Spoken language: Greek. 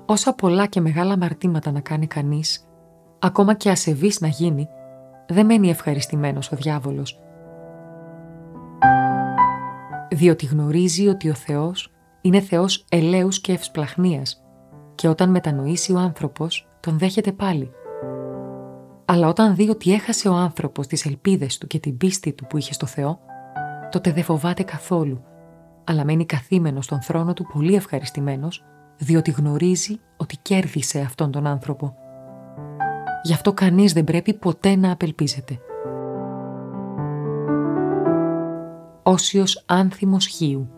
Όσα πολλά και μεγάλα αμαρτήματα να κάνει κανείς, ακόμα και ασεβής να γίνει, δεν μένει ευχαριστημένος ο διάβολος. Διότι γνωρίζει ότι ο Θεός είναι Θεός ελέους και ευσπλαχνίας και όταν μετανοήσει ο άνθρωπος, τον δέχεται πάλι. Αλλά όταν δει ότι έχασε ο άνθρωπος τις ελπίδες του και την πίστη του που είχε στο Θεό, τότε δεν φοβάται καθόλου, αλλά μένει καθήμενος στον θρόνο του πολύ ευχαριστημένος, διότι γνωρίζει ότι κέρδισε αυτόν τον άνθρωπο. Γι' αυτό κανείς δεν πρέπει ποτέ να απελπίζεται. Όσιος άνθιμος χείου.